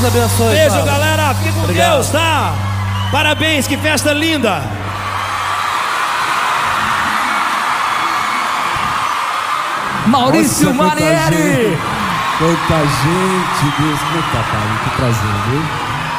abençoe. Beijo, Paulo. galera. Fique com Obrigado. Deus, tá? Parabéns, que festa linda. Maurício Nossa, quanta Manieri. gente. Quanta gente, Deus, como é que tá, Paulo? Que prazer, viu?